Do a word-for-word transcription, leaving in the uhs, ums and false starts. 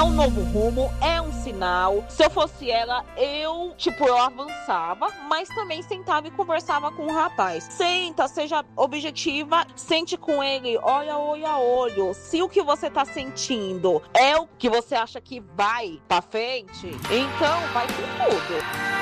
um novo rumo, é um sinal. Se eu fosse ela, eu, tipo, eu avançava, mas também sentava e conversava com o rapaz. Senta, seja objetiva, sente com ele, olha olho a olho. Se o que você tá sentindo é o que você acha que vai pra frente, então vai com tudo.